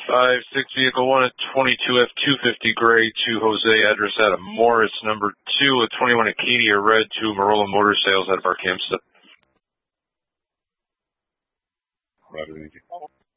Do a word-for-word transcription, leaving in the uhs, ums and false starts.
five six vehicle one at twenty-two F two fifty gray to Jose, address out of Morris, number two at twenty-one Acadia red to Marola Motor Sales out of our campsite. Roger, thank you.